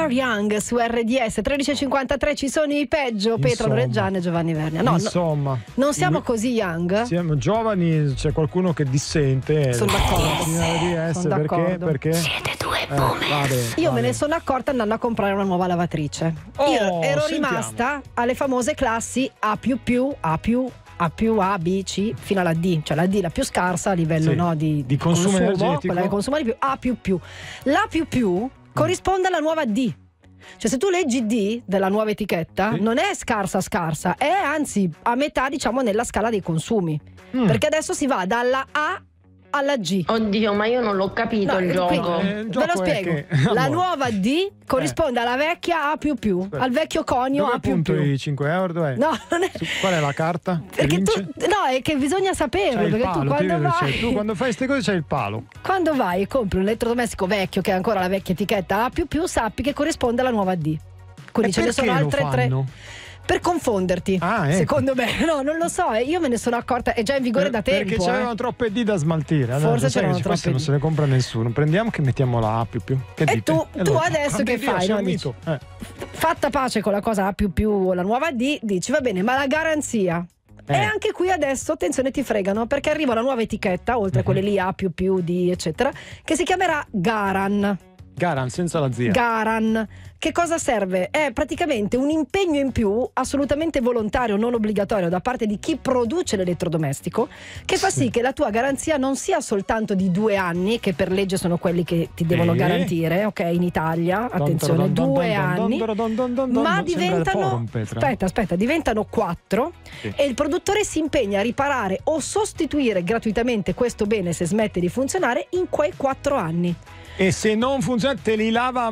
Are Young su RDS 13:53. Ci sono i peggio, Petra Loreggiani e Giovanni Vernia. No, insomma, non siamo così young. Siamo giovani, c'è qualcuno che dissente. Sono d'accordo. Perché? Siete due boomer. Io me ne sono accorta andando a comprare una nuova lavatrice. Io ero rimasta alle famose classi A++, A+, A, B, C fino alla D, cioè la D la più scarsa a livello di consumo energetico, quella che consuma di più. A++. La più corrisponde alla nuova D. Cioè se tu leggi D della nuova etichetta non è scarsa, è anzi a metà, diciamo, nella scala dei consumi, perché adesso si va dalla A alla G. Oddio, ma io non l'ho capito il gioco. Ve lo spiego. La nuova D corrisponde alla vecchia A++, al vecchio conio A++. Appunto i 5 euro dov'è? No, non è... Qual è la carta? Perché è che bisogna saperlo, perché palo, tu quando fai queste cose c'hai il palo. Quando vai e compri un elettrodomestico vecchio che ha ancora la vecchia etichetta A++, sappi che corrisponde alla nuova D. Quindi ce ne sono altre 3 per confonderti, secondo me. No, non lo so, io me ne sono accorta, è già in vigore da tempo. Perché c'erano troppe D da smaltire. Forse c'erano troppe, non se ne compra nessuno. Prendiamo che mettiamo la A++. Che e tu adesso che fai? No, dici, fatta pace con la cosa A++ o la nuova D, dici va bene, ma la garanzia? E anche qui adesso, attenzione, ti fregano, perché arriva una nuova etichetta, oltre a quelle lì A++, D, eccetera, che si chiamerà Garan. Garan, senza la zia. Garan. Che cosa serve? È praticamente un impegno in più, assolutamente volontario, non obbligatorio, da parte di chi produce l'elettrodomestico, che fa sì che la tua garanzia non sia soltanto di 2 anni, che per legge sono quelli che ti devono garantire, ok, in Italia, attenzione, 2 anni, ma diventano, diventano 4 e il produttore si impegna a riparare o sostituire gratuitamente questo bene se smette di funzionare in quei 4 anni. E se non funziona te li lava